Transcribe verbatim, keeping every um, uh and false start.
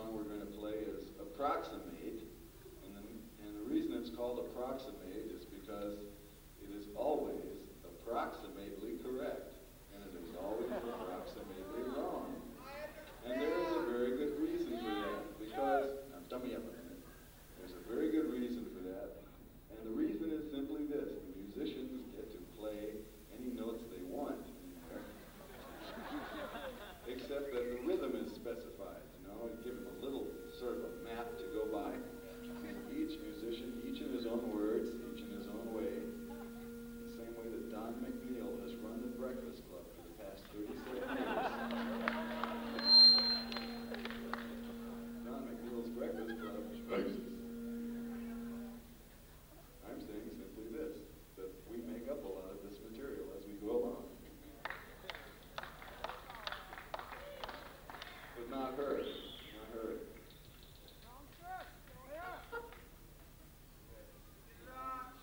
song we're going to play is Approximate, and the, and the reason it's called Approximate is because it is always approximately